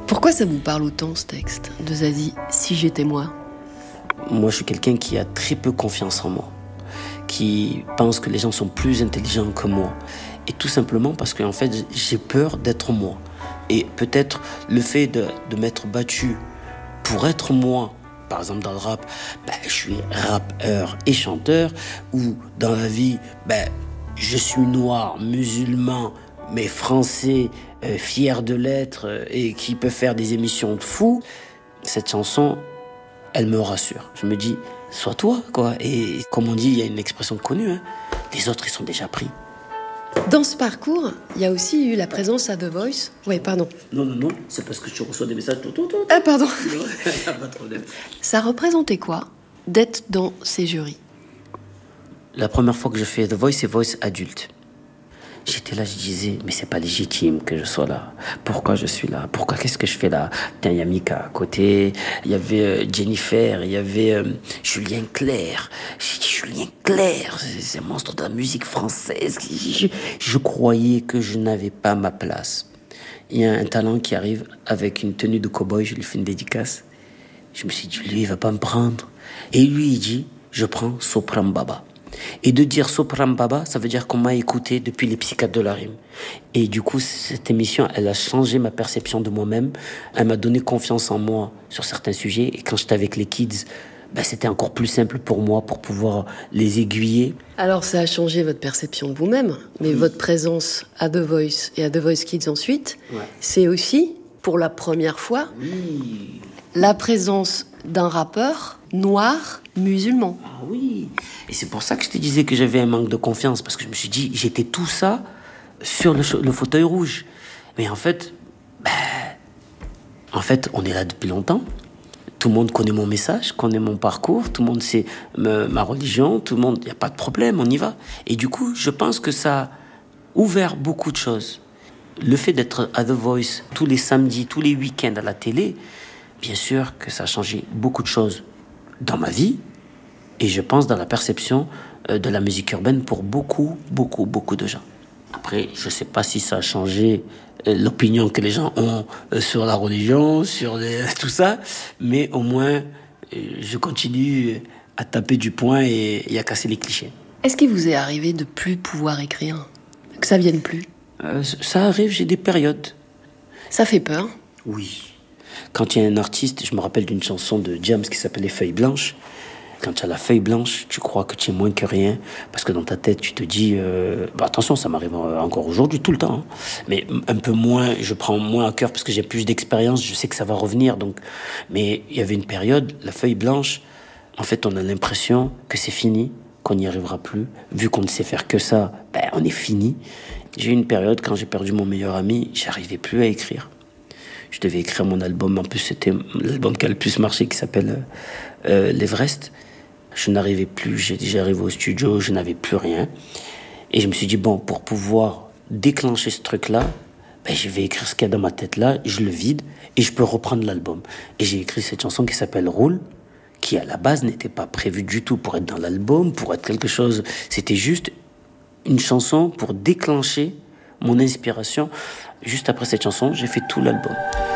Pourquoi ça vous parle autant, ce texte de Zazie, Si j'étais moi? Moi, je suis quelqu'un qui a très peu confiance en moi, qui pense que les gens sont plus intelligents que moi. Et tout simplement parce qu'en fait, j'ai peur d'être moi. Et peut-être le fait de m'être battu pour être moi, par exemple dans le rap, je suis rappeur et chanteur, ou dans la vie, je suis noir, musulman, mais français, fier de l'être et qui peut faire des émissions de fou. Cette chanson, elle me rassure. Je me dis, sois toi, quoi. Et comme on dit, il y a une expression connue, hein, les autres, ils sont déjà pris. Dans ce parcours, il y a aussi eu la présence à The Voice. Oui, pardon. Non, c'est parce que tu reçois des messages tout. Ah, pardon. Pas de problème. Ça représentait quoi d'être dans ces jurys? La première fois que je fais The Voice, c'est Voice adulte. J'étais là, je disais, mais c'est pas légitime que je sois là. Pourquoi je suis là? Pourquoi? Qu'est-ce que je fais là? Tiens, il y a Mika à côté, il y avait Jennifer, il y avait Julien Clerc. J'ai dit, Julien Clerc, c'est un monstre de la musique française. Je croyais que je n'avais pas ma place. Il y a un talent qui arrive avec une tenue de cow-boy, je lui fais une dédicace. Je me suis dit, lui, il va pas me prendre. Et lui, il dit, je prends Sopran Baba. Et de dire Sopran Baba, ça veut dire qu'on m'a écouté depuis les psychiatres de la rime. Et du coup, cette émission, elle a changé ma perception de moi-même. Elle m'a donné confiance en moi sur certains sujets. Et quand j'étais avec les kids, c'était encore plus simple pour moi pour pouvoir les aiguiller. Alors, ça a changé votre perception de vous-même, mais votre présence à The Voice et à The Voice Kids ensuite, c'est aussi, pour la première fois, la présence d'un rappeur noir musulman. Ah oui. Et c'est pour ça que je te disais que j'avais un manque de confiance, parce que je me suis dit, j'étais tout ça sur le fauteuil rouge. Mais en fait, on est là depuis longtemps. Tout le monde connaît mon message, connaît mon parcours, tout le monde sait ma religion, tout le monde, il n'y a pas de problème, on y va. Et du coup, je pense que ça a ouvert beaucoup de choses. Le fait d'être à The Voice tous les samedis, tous les week-ends à la télé, bien sûr que ça a changé beaucoup de choses dans ma vie et je pense dans la perception de la musique urbaine pour beaucoup de gens. Après, je ne sais pas si ça a changé l'opinion que les gens ont sur la religion, sur tout ça, mais au moins, je continue à taper du poing et à casser les clichés. Est-ce qu'il vous est arrivé de plus pouvoir écrire? Que ça vienne plus? Ça arrive, j'ai des périodes. Ça fait peur? Oui. Quand il y a un artiste, je me rappelle d'une chanson de James qui s'appelait Feuille Blanche. Quand tu as la feuille blanche, tu crois que tu es moins que rien, parce que dans ta tête, tu te dis... attention, ça m'arrive encore aujourd'hui, tout le temps. Hein. Mais un peu moins, je prends moins à cœur, parce que j'ai plus d'expérience, je sais que ça va revenir. Donc. Mais il y avait une période, la feuille blanche, en fait, on a l'impression que c'est fini, qu'on n'y arrivera plus. Vu qu'on ne sait faire que ça, on est fini. J'ai eu une période, quand j'ai perdu mon meilleur ami, j'arrivais plus à écrire. Je devais écrire mon album, en plus c'était l'album qui a le plus marché, qui s'appelle l'Everest. Je n'arrivais plus, j'étais arrivé au studio, je n'avais plus rien. Et je me suis dit, bon, pour pouvoir déclencher ce truc-là, je vais écrire ce qu'il y a dans ma tête là, je le vide et je peux reprendre l'album. Et j'ai écrit cette chanson qui s'appelle Roule, qui à la base n'était pas prévue du tout pour être dans l'album, pour être quelque chose. C'était juste une chanson pour déclencher mon inspiration. Juste après cette chanson, j'ai fait tout l'album.